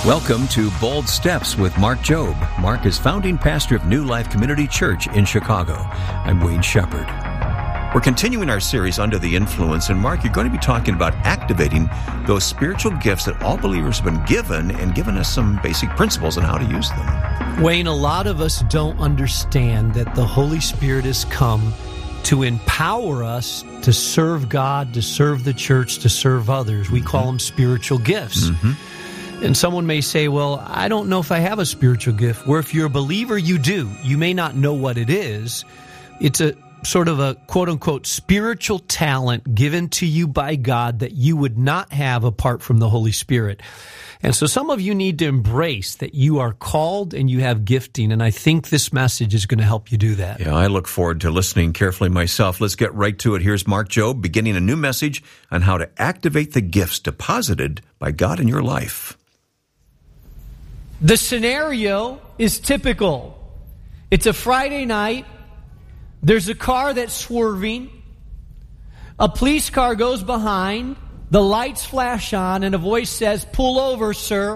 Welcome to Bold Steps with Mark Jobe. Mark is founding pastor of New Life Community Church in Chicago. I'm Wayne Shepherd. We're continuing our series, Under the Influence, and Mark, you're going to be talking about activating those spiritual gifts that all believers have been given and giving us some basic principles on how to use them. Wayne, a lot of us don't understand that the Holy Spirit has come to empower us to serve God, to serve the church, to serve others. We call them spiritual gifts. And someone may say, well, I don't know if I have a spiritual gift. Where if you're a believer, you do. You may not know what it is. It's a sort of a quote-unquote spiritual talent given to you by God that you would not have apart from the Holy Spirit. And so some of you need to embrace that you are called and you have gifting, and I think this message is going to help you do that. Yeah, I look forward to listening carefully myself. Let's get right to it. Here's Mark Jobe beginning a new message on how to activate the gifts deposited by God in your life. The scenario is typical. It's a Friday night. There's a car that's swerving. A police car goes behind. The lights flash on and a voice says, "Pull over, sir."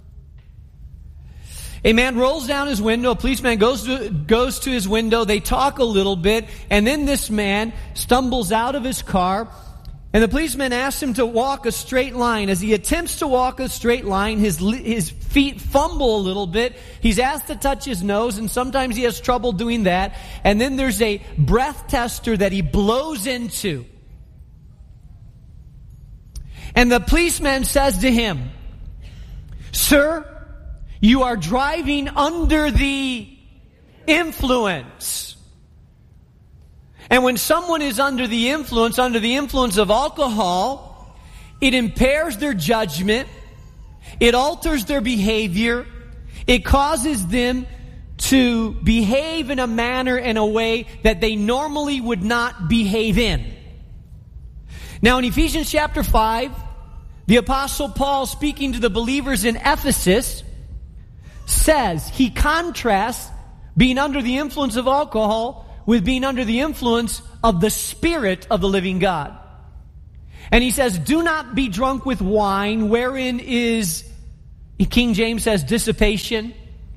A man rolls down his window. A policeman goes to his window. They talk a little bit. And then this man stumbles out of his car. And the policeman asks him to walk a straight line. As he attempts to walk a straight line, his feet fumble a little bit. He's asked to touch his nose, and sometimes he has trouble doing that. And then there's a breath tester that he blows into. And the policeman says to him, "Sir, you are driving under the influence." And when someone is under the influence of alcohol, it impairs their judgment, it alters their behavior, it causes them to behave in a manner and a way that they normally would not behave in. Now in Ephesians chapter 5, the Apostle Paul, speaking to the believers in Ephesus, says, he contrasts being under the influence of alcohol with being under the influence of the Spirit of the living God. And he says, do not be drunk with wine, wherein is, King James says dissipation.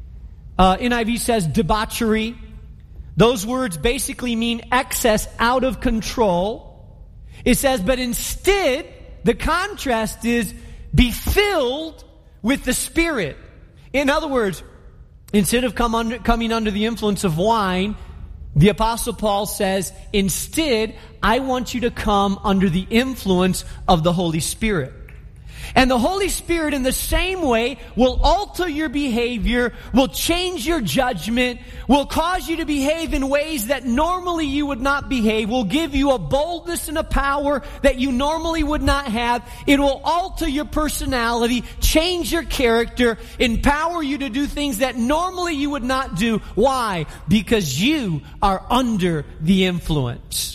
NIV says debauchery. Those words basically mean excess, out of control. It says, but instead, the contrast is be filled with the Spirit. In other words, instead of coming under the influence of wine, the Apostle Paul says, instead, I want you to come under the influence of the Holy Spirit. And the Holy Spirit, in the same way, will alter your behavior, will change your judgment, will cause you to behave in ways that normally you would not behave, will give you a boldness and a power that you normally would not have. It will alter your personality, change your character, empower you to do things that normally you would not do. Why? Because you are under the influence.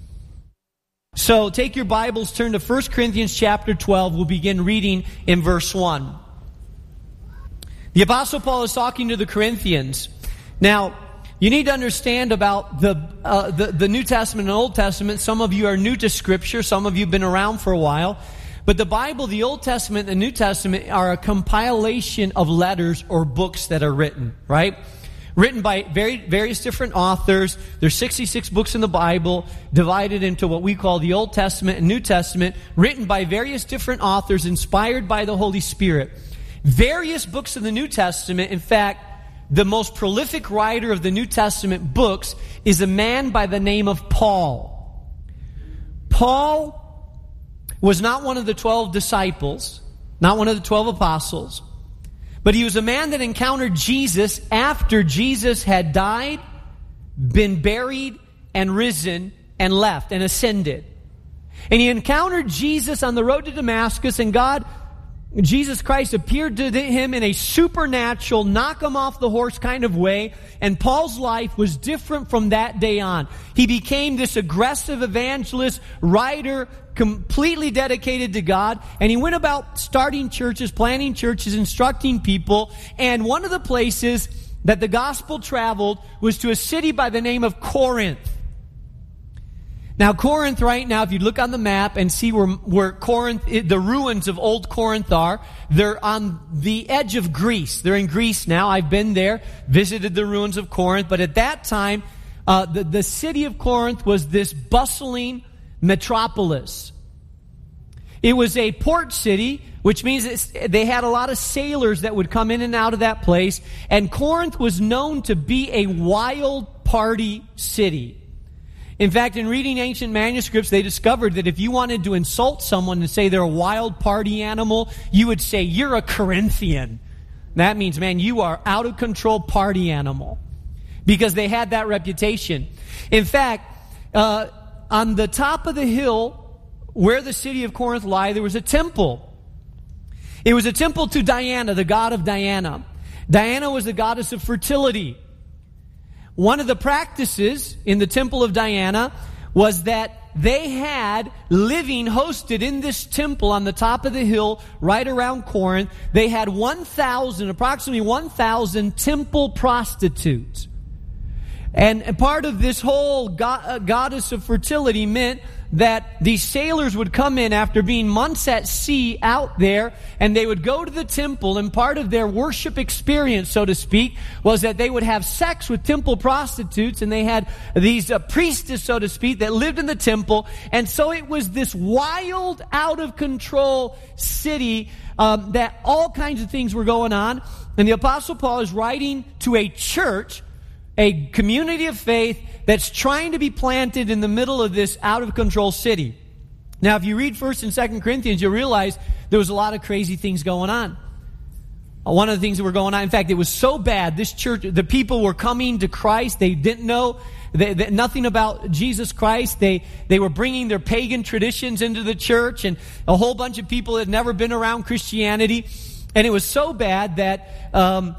So take your Bibles, turn to 1 Corinthians chapter 12. We'll begin reading in verse 1. The Apostle Paul is talking to the Corinthians. Now, you need to understand about the New Testament and Old Testament. Some of you are new to Scripture. Some of you have been around for a while. But the Bible, the Old Testament and the New Testament are a compilation of letters or books that are written, right? Written by various different authors. There's 66 books in the Bible, divided into what we call the Old Testament and New Testament, written by various different authors, inspired by the Holy Spirit. Various books of the New Testament, in fact, the most prolific writer of the New Testament books is a man by the name of Paul. Paul was not one of the 12 disciples, not one of the 12 apostles. But he was a man that encountered Jesus after Jesus had died, been buried, and risen, and left, and ascended. And he encountered Jesus on the road to Damascus, and Jesus Christ appeared to him in a supernatural, knock him off the horse kind of way, and Paul's life was different from that day on. He became this aggressive evangelist, writer, completely dedicated to God, and he went about starting churches, planting churches, instructing people, and one of the places that the gospel traveled was to a city by the name of Corinth. Now, Corinth right now, if you look on the map and see where Corinth, the ruins of old Corinth are, they're on the edge of Greece. They're in Greece now. I've been there, visited the ruins of Corinth. But at that time, the city of Corinth was this bustling metropolis. It was a port city, which means they had a lot of sailors that would come in and out of that place. And Corinth was known to be a wild party city. In fact, in reading ancient manuscripts, they discovered that if you wanted to insult someone and say they're a wild party animal, you would say, you're a Corinthian. That means, man, you are out of control party animal. Because they had that reputation. In fact, on the top of the hill where the city of Corinth lay, there was a temple. It was a temple to Diana, the god of Diana. Diana was the goddess of fertility. One of the practices in the temple of Diana was that they had living hosted in this temple on the top of the hill right around Corinth. They had approximately 1,000 temple prostitutes. And part of this whole goddess of fertility meant that these sailors would come in after being months at sea out there, and they would go to the temple, and part of their worship experience, so to speak, was that they would have sex with temple prostitutes, and they had these priestesses, so to speak, that lived in the temple. And so it was this wild, out-of-control city that all kinds of things were going on. And the Apostle Paul is writing to a church, a community of faith that's trying to be planted in the middle of this out-of-control city. Now, if you read 1st and 2nd Corinthians, you'll realize there was a lot of crazy things going on. One of the things that were going on, in fact, it was so bad, this church, the people were coming to Christ. They didn't know nothing about Jesus Christ. They were bringing their pagan traditions into the church, and a whole bunch of people had never been around Christianity. And it was so bad that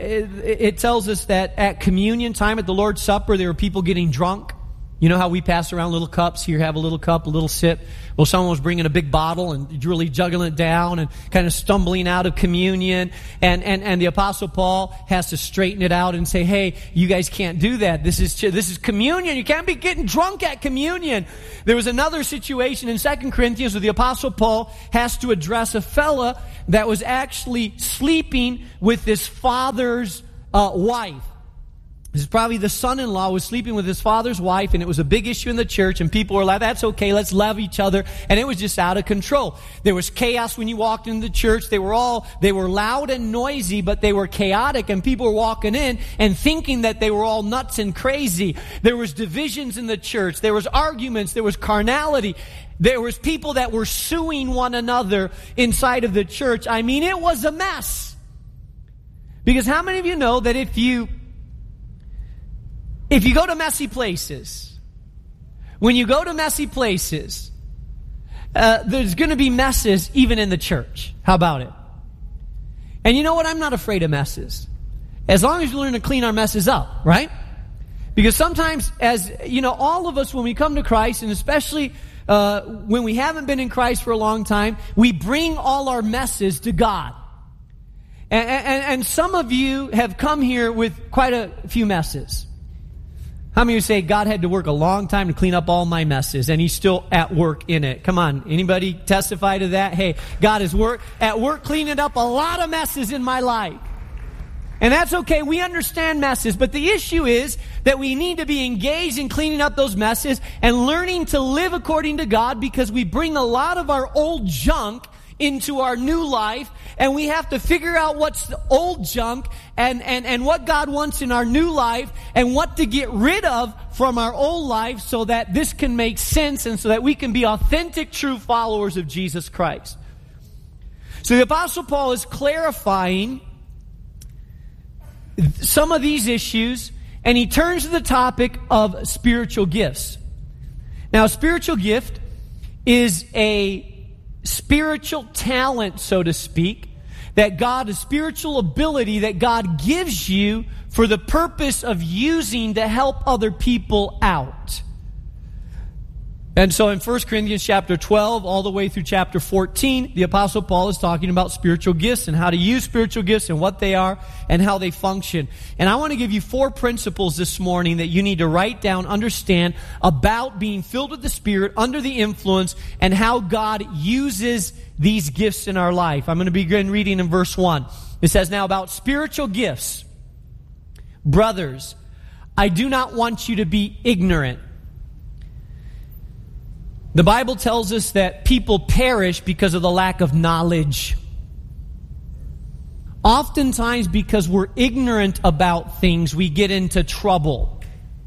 it tells us that at communion time, at the Lord's Supper, there were people getting drunk. You know how we pass around little cups? Here, have a little cup, a little sip. Well, someone was bringing a big bottle and really juggling it down and kind of stumbling out of communion. And the Apostle Paul has to straighten it out and say, hey, you guys can't do that. This is communion. You can't be getting drunk at communion. There was another situation in 2 Corinthians where the Apostle Paul has to address a fella that was actually sleeping with his father's wife. This is probably the son-in-law was sleeping with his father's wife, and it was a big issue in the church, and people were like, that's okay, let's love each other. And it was just out of control. There was chaos when you walked into the church. They were loud and noisy, but they were chaotic, and people were walking in and thinking that they were all nuts and crazy. There was divisions in the church. There was arguments. There was carnality. There was people that were suing one another inside of the church. I mean, it was a mess. Because how many of you know that if you go to messy places, when you go to messy places, there's going to be messes even in the church. How about it? And you know what? I'm not afraid of messes. As long as we learn to clean our messes up, right? Because sometimes, as you know, all of us, when we come to Christ, and especially when we haven't been in Christ for a long time, we bring all our messes to God. And some of you have come here with quite a few messes. How many of you say, God had to work a long time to clean up all my messes, and He's still at work in it? Come on, anybody testify to that? Hey, God is at work cleaning up a lot of messes in my life. And that's okay, we understand messes, but the issue is that we need to be engaged in cleaning up those messes and learning to live according to God, because we bring a lot of our old junk into our new life, and we have to figure out what's the old junk and what God wants in our new life, and what to get rid of from our old life, so that this can make sense and so that we can be authentic, true followers of Jesus Christ. So the Apostle Paul is clarifying some of these issues, and he turns to the topic of spiritual gifts. Now, a spiritual gift is a spiritual talent, so to speak, a spiritual ability that God gives you for the purpose of using to help other people out. And so in 1 Corinthians chapter 12, all the way through chapter 14, the Apostle Paul is talking about spiritual gifts and how to use spiritual gifts and what they are and how they function. And I want to give you 4 principles this morning that you need to write down, understand about being filled with the Spirit, under the influence, and how God uses these gifts in our life. I'm going to begin reading in verse 1. It says, "Now about spiritual gifts, brothers, I do not want you to be ignorant." The Bible tells us that people perish because of the lack of knowledge. Oftentimes, because we're ignorant about things, we get into trouble.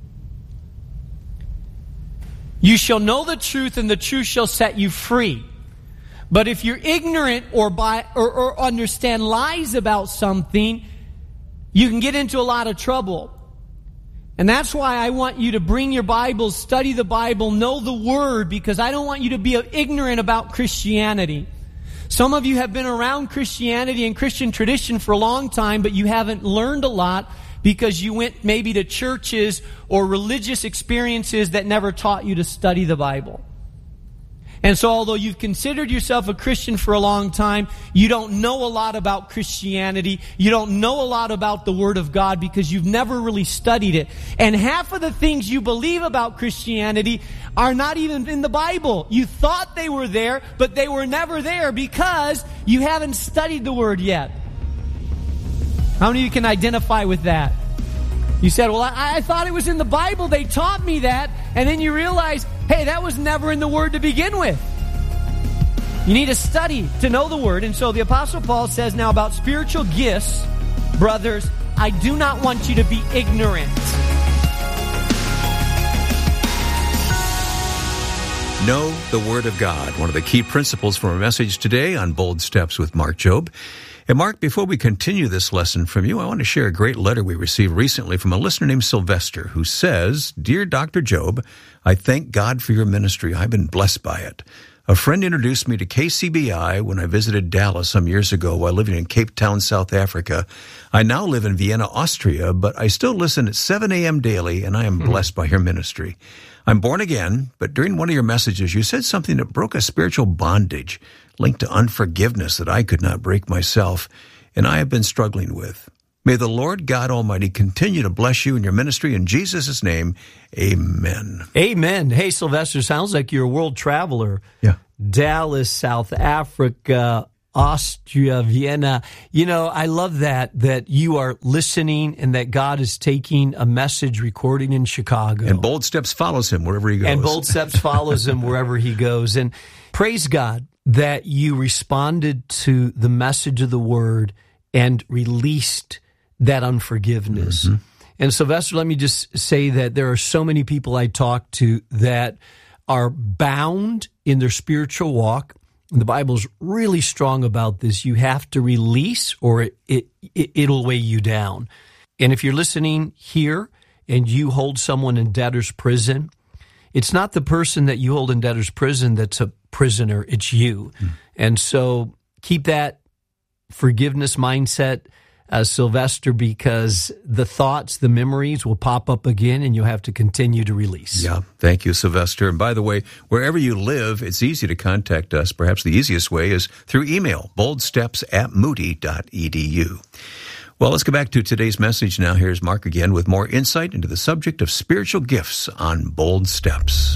You shall know the truth, and the truth shall set you free. But if you're ignorant or understand lies about something, you can get into a lot of trouble. And that's why I want you to bring your Bibles, study the Bible, know the Word, because I don't want you to be ignorant about Christianity. Some of you have been around Christianity and Christian tradition for a long time, but you haven't learned a lot because you went maybe to churches or religious experiences that never taught you to study the Bible. And so although you've considered yourself a Christian for a long time, you don't know a lot about Christianity. You don't know a lot about the Word of God because you've never really studied it. And half of the things you believe about Christianity are not even in the Bible. You thought they were there, but they were never there because you haven't studied the Word yet. How many of you can identify with that? You said, well, I thought it was in the Bible. They taught me that. And then you realize, hey, that was never in the Word to begin with. You need to study to know the Word. And so the Apostle Paul says, now about spiritual gifts, brothers, I do not want you to be ignorant. Know the Word of God, one of the key principles from our message today on Bold Steps with Mark Jobe. And Mark, before we continue this lesson from you, I want to share a great letter we received recently from a listener named Sylvester, who says, "Dear Dr. Jobe, I thank God for your ministry. I've been blessed by it. A friend introduced me to KCBI when I visited Dallas some years ago while living in Cape Town, South Africa. I now live in Vienna, Austria, but I still listen at 7 a.m. daily, and I am blessed by your ministry. I'm born again, but during one of your messages, you said something that broke a spiritual bondage linked to unforgiveness that I could not break myself, and I have been struggling with. May the Lord God Almighty continue to bless you in your ministry. In Jesus' name, amen." Amen. Hey, Sylvester, sounds like you're a world traveler. Yeah. Dallas, South Africa, Austria, Vienna. You know, I love that you are listening and that God is taking a message recording in Chicago. And Bold Steps follows him wherever he goes. And Bold Steps follows him wherever he goes. And praise God that you responded to the message of the Word and released that unforgiveness. Mm-hmm. And Sylvester, let me just say that there are so many people I talk to that are bound in their spiritual walk. And the Bible's really strong about this. You have to release or it'll weigh you down. And if you're listening here and you hold someone in debtor's prison, it's not the person that you hold in debtor's prison that's a prisoner, it's you. And so keep that forgiveness mindset, Sylvester, because the thoughts, the memories will pop up again and you'll have to continue to release. Yeah, thank you, Sylvester. And by the way, wherever you live, it's easy to contact us. Perhaps the easiest way is through email, boldsteps@moody.edu. Well, let's go back to today's message now. Here's Mark again with more insight into the subject of spiritual gifts on Bold Steps.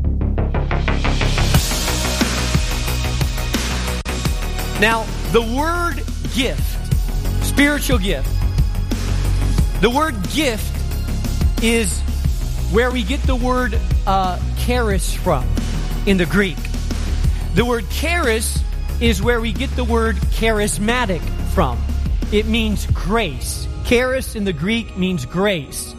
Now, the word gift, spiritual gift. The word gift is where we get the word charis from in the Greek. The word charis is where we get the word charismatic from. It means grace. Charis in the Greek means grace.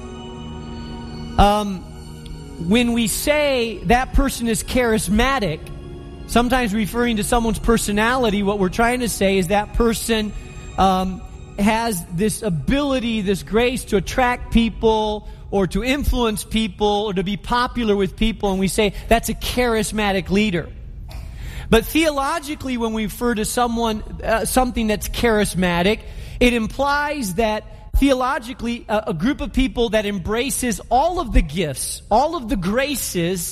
When we say that person is charismatic, sometimes referring to someone's personality, what we're trying to say is that person has this ability, this grace to attract people or to influence people or to be popular with people, and we say that's a charismatic leader. But theologically, when we refer to someone, something that's charismatic, it implies that theologically a group of people that embraces all of the gifts, all of the graces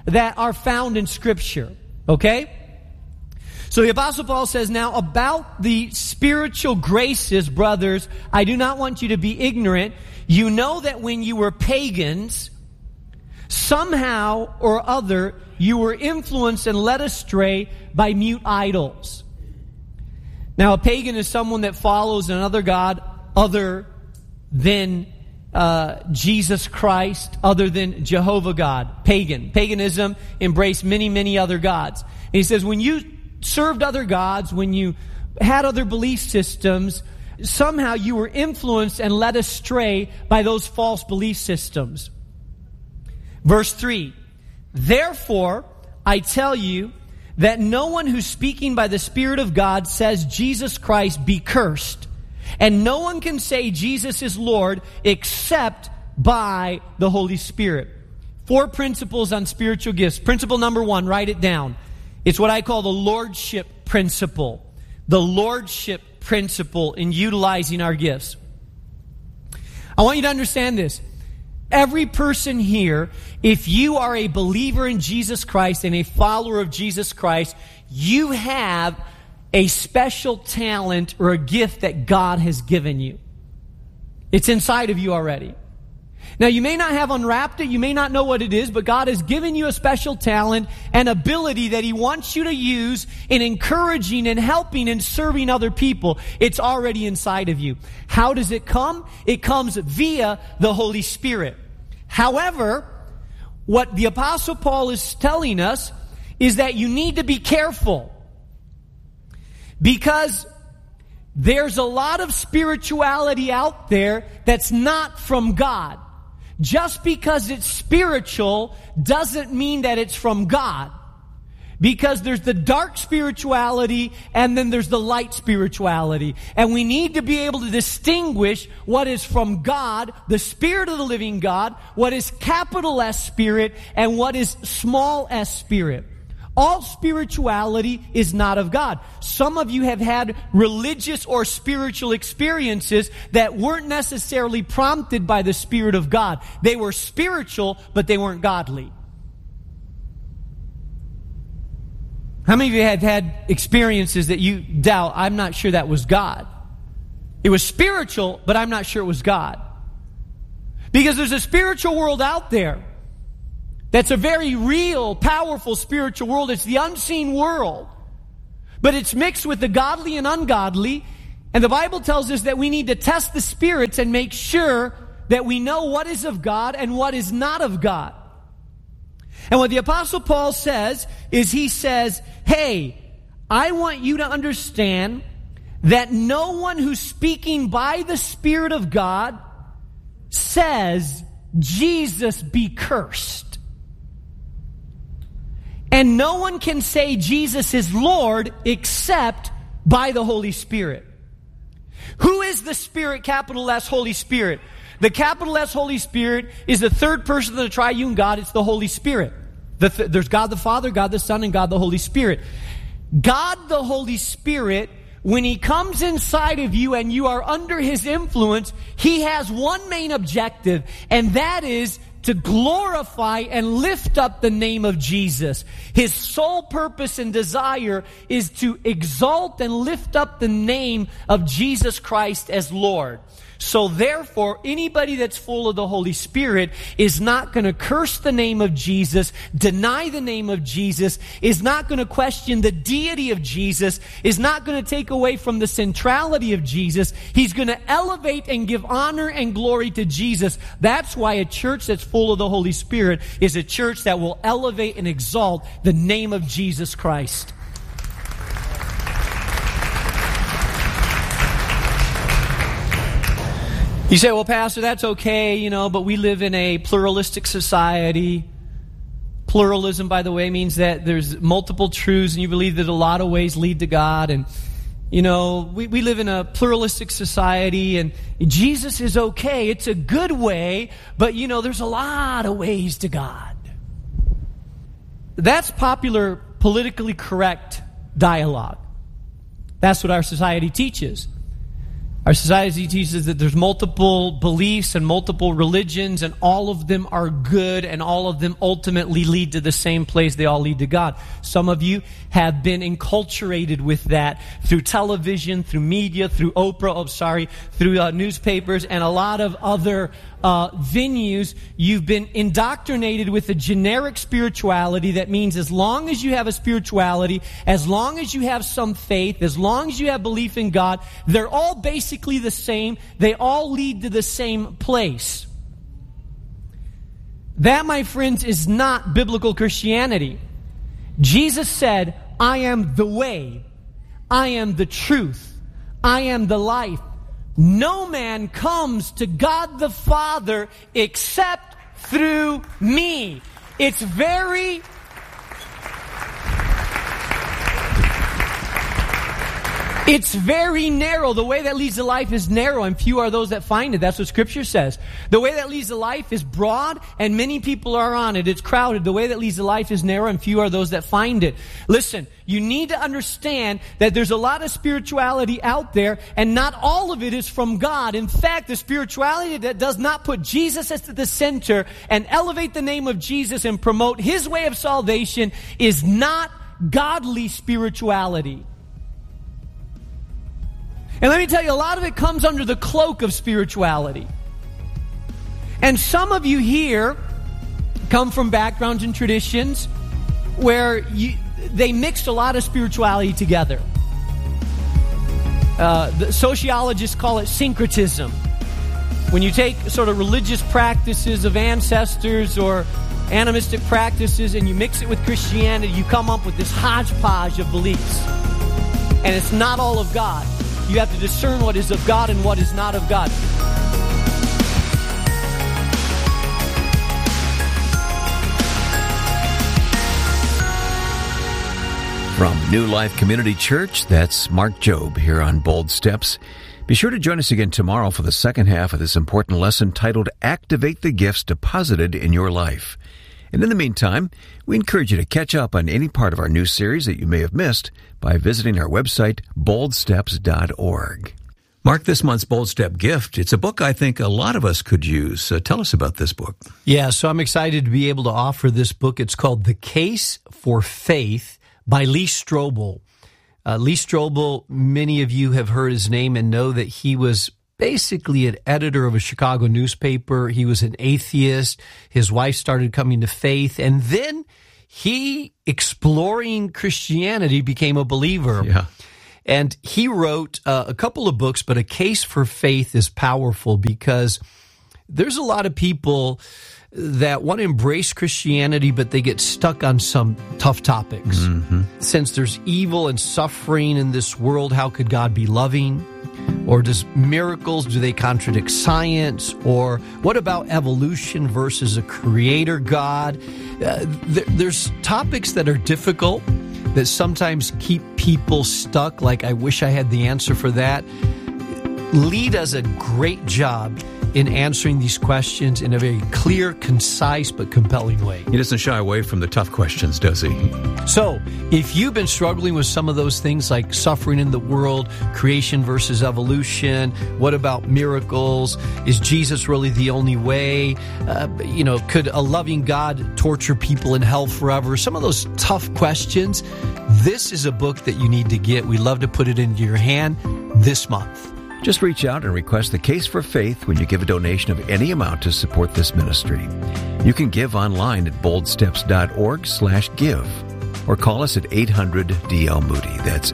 that are found in Scripture. Okay? So the Apostle Paul says, now about the spiritual graces, brothers, I do not want you to be ignorant. You know that when you were pagans, somehow or other, you were influenced and led astray by mute idols. Now, a pagan is someone that follows another god other than Jesus Christ, other than Jehovah God. Pagan. Paganism embraced many, many other gods. And he says, when you served other gods, when you had other belief systems, somehow you were influenced and led astray by those false belief systems. Verse 3, therefore, I tell you that no one who's speaking by the Spirit of God says Jesus Christ be cursed. And no one can say Jesus is Lord except by the Holy Spirit. 4 principles on spiritual gifts. Principle number 1, write it down. It's what I call the lordship principle. The lordship principle in utilizing our gifts. I want you to understand this. Every person here, if you are a believer in Jesus Christ and a follower of Jesus Christ, you have a special talent or a gift that God has given you. It's inside of you already. Now, you may not have unwrapped it, you may not know what it is, but God has given you a special talent and ability that He wants you to use in encouraging and helping and serving other people. It's already inside of you. How does it come? It comes via the Holy Spirit. However, what the Apostle Paul is telling us is that you need to be careful, because there's a lot of spirituality out there that's not from God. Just because it's spiritual doesn't mean that it's from God. Because there's the dark spirituality and then there's the light spirituality. And we need to be able to distinguish what is from God, the Spirit of the living God, what is capital S Spirit, and what is small s Spirit. All spirituality is not of God. Some of you have had religious or spiritual experiences that weren't necessarily prompted by the Spirit of God. They were spiritual, but they weren't godly. How many of you have had experiences that you doubt, I'm not sure that was God? It was spiritual, but I'm not sure it was God. Because there's a spiritual world out there that's a very real, powerful spiritual world. It's the unseen world. But it's mixed with the godly and ungodly. And the Bible tells us that we need to test the spirits and make sure that we know what is of God and what is not of God. And what the Apostle Paul says is he says, hey, I want you to understand that no one who's speaking by the Spirit of God says, Jesus be cursed. And no one can say Jesus is Lord except by the Holy Spirit. Who is the Spirit, capital S, Holy Spirit? The capital S Holy Spirit is the third person of the triune God. It's the Holy Spirit. There's God the Father, God the Son, and God the Holy Spirit. God the Holy Spirit, when He comes inside of you and you are under His influence, He has one main objective, and that is to glorify and lift up the name of Jesus. His sole purpose and desire is to exalt and lift up the name of Jesus Christ as Lord. So therefore, anybody that's full of the Holy Spirit is not going to curse the name of Jesus, deny the name of Jesus, is not going to question the deity of Jesus, is not going to take away from the centrality of Jesus. He's going to elevate and give honor and glory to Jesus. That's why a church that's full of the Holy Spirit is a church that will elevate and exalt the name of Jesus Christ. You say, well, Pastor, that's okay, but we live in a pluralistic society. Pluralism, by the way, means that there's multiple truths and you believe that a lot of ways lead to God. And, we live in a pluralistic society and Jesus is okay. It's a good way, but, there's a lot of ways to God. That's popular, politically correct dialogue. That's what our society teaches. Our society teaches that there's multiple beliefs and multiple religions, and all of them are good, and all of them ultimately lead to the same place. They all lead to God. Some of you have been enculturated with that through television, through media, through through newspapers, and a lot of other venues. You've been indoctrinated with a generic spirituality that means as long as you have a spirituality, as long as you have some faith, as long as you have belief in God, they're all basically the same. They all lead to the same place. That, my friends, is not biblical Christianity. Jesus said, I am the way, I am the truth, I am the life. No man comes to God the Father except through me. It's very narrow. The way that leads to life is narrow, and few are those that find it. That's what Scripture says. The way that leads to life is broad, and many people are on it. It's crowded. The way that leads to life is narrow, and few are those that find it. Listen, you need to understand that there's a lot of spirituality out there, and not all of it is from God. In fact, the spirituality that does not put Jesus at the center and elevate the name of Jesus and promote His way of salvation is not godly spirituality. And let me tell you, a lot of it comes under the cloak of spirituality. And some of you here come from backgrounds and traditions where they mixed a lot of spirituality together. The sociologists call it syncretism. When you take sort of religious practices of ancestors or animistic practices and you mix it with Christianity, you come up with this hodgepodge of beliefs. And it's not all of God. You have to discern what is of God and what is not of God. From New Life Community Church, that's Mark Jobe here on Bold Steps. Be sure to join us again tomorrow for the second half of this important lesson titled Activate the Gifts Deposited in Your Life. And in the meantime, we encourage you to catch up on any part of our new series that you may have missed by visiting our website, boldsteps.org. Mark, this month's Bold Step gift, it's a book I think a lot of us could use. Tell us about this book. Yeah, so I'm excited to be able to offer this book. It's called The Case for Faith by Lee Strobel. Lee Strobel, many of you have heard his name and know that he was basically an editor of a Chicago newspaper. He was an atheist. His wife started coming to faith, and then he, exploring Christianity, became a believer. Yeah. And he wrote a couple of books, but A Case for Faith is powerful because there's a lot of people that want to embrace Christianity, but they get stuck on some tough topics. Mm-hmm. Since there's evil and suffering in this world, how could God be loving? Or does miracles, do they contradict science? Or what about evolution versus a creator God? There's topics that are difficult that sometimes keep people stuck, like I wish I had the answer for that. Lee does a great job in answering these questions in a very clear, concise, but compelling way. He doesn't shy away from the tough questions, does he? So, if you've been struggling with some of those things like suffering in the world, creation versus evolution, what about miracles? Is Jesus really the only way? Could a loving God torture people in hell forever? Some of those tough questions. This is a book that you need to get. We'd love to put it into your hand this month. Just reach out and request the Case for Faith when you give a donation of any amount to support this ministry. You can give online at boldsteps.org/give or call us at 800-DL-MOODY. That's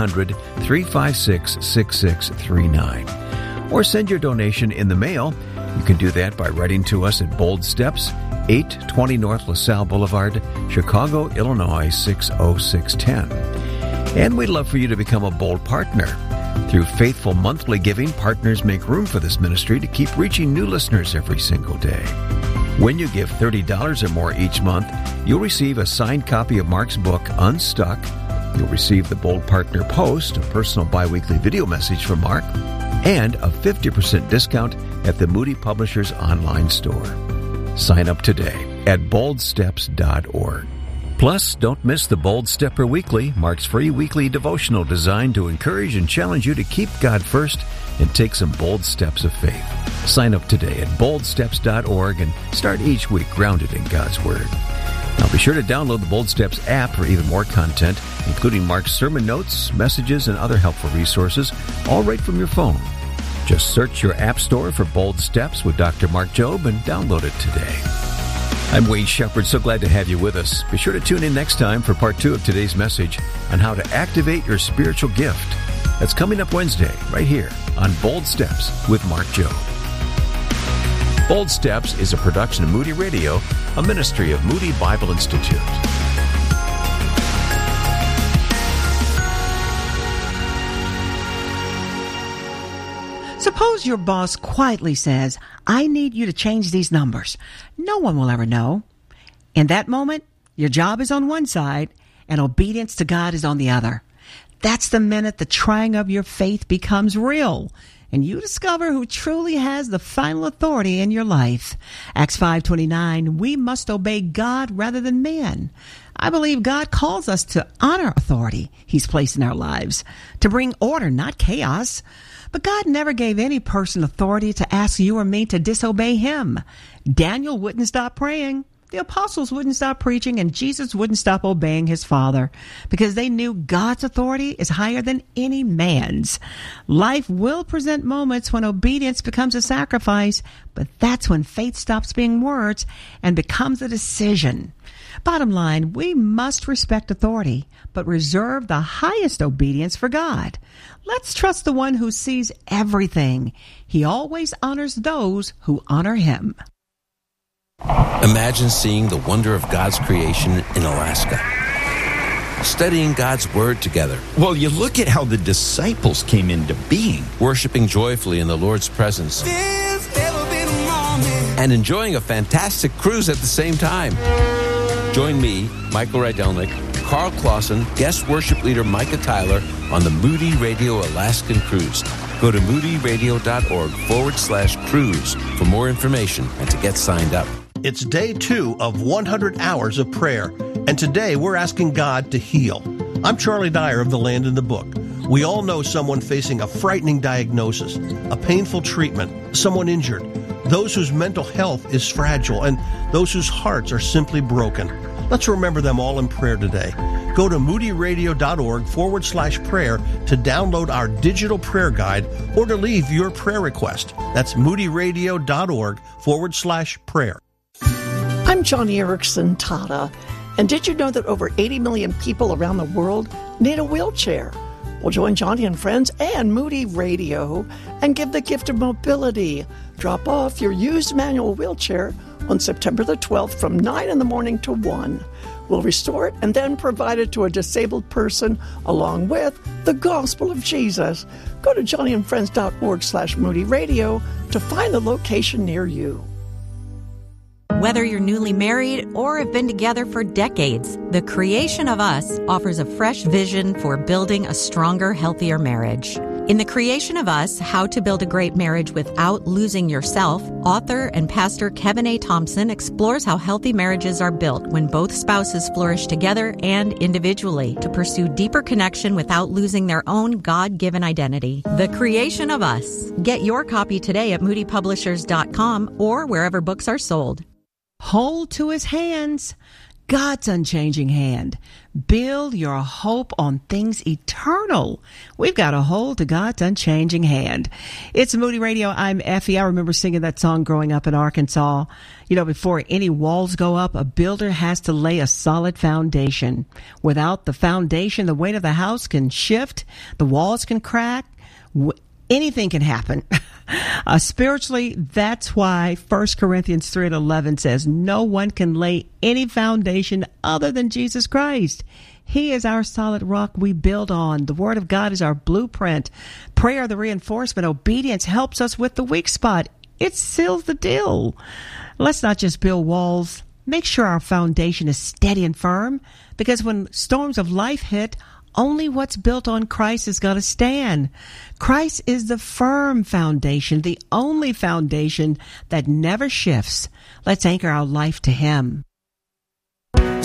800-356-6639. Or send your donation in the mail. You can do that by writing to us at Bold Steps, 820 North LaSalle Boulevard, Chicago, Illinois, 60610. And we'd love for you to become a Bold partner. Through faithful monthly giving, partners make room for this ministry to keep reaching new listeners every single day. When you give $30 or more each month, you'll receive a signed copy of Mark's book, Unstuck. You'll receive the Bold Partner Post, a personal biweekly video message from Mark, and a 50% discount at the Moody Publishers online store. Sign up today at boldsteps.org. Plus, don't miss the Bold Stepper Weekly, Mark's free weekly devotional designed to encourage and challenge you to keep God first and take some bold steps of faith. Sign up today at boldsteps.org and start each week grounded in God's Word. Now be sure to download the Bold Steps app for even more content, including Mark's sermon notes, messages, and other helpful resources, all right from your phone. Just search your app store for Bold Steps with Dr. Mark Jobe and download it today. I'm Wayne Shepherd, so glad to have you with us. Be sure to tune in next time for part 2 of today's message on how to activate your spiritual gift. That's coming up Wednesday, right here on Bold Steps with Mark Jobe. Bold Steps is a production of Moody Radio, a ministry of Moody Bible Institute. Suppose your boss quietly says, I need you to change these numbers. No one will ever know. In that moment, your job is on one side and obedience to God is on the other. That's the minute the trying of your faith becomes real and you discover who truly has the final authority in your life. Acts 5:29, we must obey God rather than man. I believe God calls us to honor authority He's placed in our lives, to bring order, not chaos. But God never gave any person authority to ask you or me to disobey Him. Daniel wouldn't stop praying. The apostles wouldn't stop preaching, and Jesus wouldn't stop obeying His Father because they knew God's authority is higher than any man's. Life will present moments when obedience becomes a sacrifice, but that's when faith stops being words and becomes a decision. Bottom line, we must respect authority, but reserve the highest obedience for God. Let's trust the one who sees everything. He always honors those who honor Him. Imagine seeing the wonder of God's creation in Alaska. Studying God's Word together. Well, you look at how the disciples came into being. Worshiping joyfully in the Lord's presence. And enjoying a fantastic cruise at the same time. Join me, Michael Rydelnik, Carl Clausen, guest worship leader Micah Tyler on the Moody Radio Alaskan Cruise. Go to moodyradio.org/cruise for more information and to get signed up. It's day 2 of 100 hours of prayer, and today we're asking God to heal. I'm Charlie Dyer of The Land in the Book. We all know someone facing a frightening diagnosis, a painful treatment, someone injured, those whose mental health is fragile, and those whose hearts are simply broken. Let's remember them all in prayer today. Go to moodyradio.org/prayer to download our digital prayer guide or to leave your prayer request. That's moodyradio.org/prayer. I'm Johnny Erickson Tata, and did you know that over 80 million people around the world need a wheelchair? Well, join Johnny and friends and Moody Radio and give the gift of mobility. Drop off your used manual wheelchair on September the 12th from 9 in the morning to 1. We'll restore it and then provide it to a disabled person along with the gospel of Jesus. Go to johnnyandfriends.org/Moody Radio to find the location near you. Whether you're newly married or have been together for decades, The Creation of Us offers a fresh vision for building a stronger, healthier marriage. In The Creation of Us, How to Build a Great Marriage Without Losing Yourself, author and pastor Kevin A. Thompson explores how healthy marriages are built when both spouses flourish together and individually to pursue deeper connection without losing their own God-given identity. The Creation of Us. Get your copy today at moodypublishers.com or wherever books are sold. Hold to His hands, God's unchanging hand. Build your hope on things eternal. We've got to hold to God's unchanging hand. It's Moody Radio. I'm Effie. I remember singing that song growing up in Arkansas. You know, before any walls go up, a builder has to lay a solid foundation. Without the foundation, the weight of the house can shift, the walls can crack, anything can happen. Spiritually, that's why 1 Corinthians 3:11 says, no one can lay any foundation other than Jesus Christ. He is our solid rock we build on. The Word of God is our blueprint. Prayer, the reinforcement. Obedience helps us with the weak spot. It seals the deal. Let's not just build walls. Make sure our foundation is steady and firm, because when storms of life hit, only what's built on Christ is going to stand. Christ is the firm foundation, the only foundation that never shifts. Let's anchor our life to Him.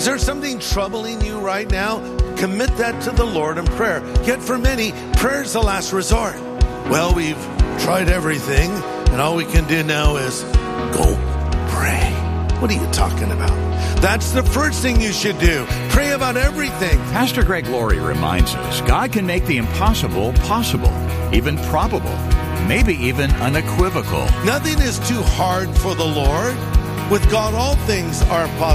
Is there something troubling you right now? Commit that to the Lord in prayer. Yet for many, prayer is the last resort. Well, we've tried everything, and all we can do now is go pray. What are you talking about? That's the first thing you should do. Pray about everything. Pastor Greg Laurie reminds us God can make the impossible possible, even probable, maybe even unequivocal. Nothing is too hard for the Lord. With God, all things are possible.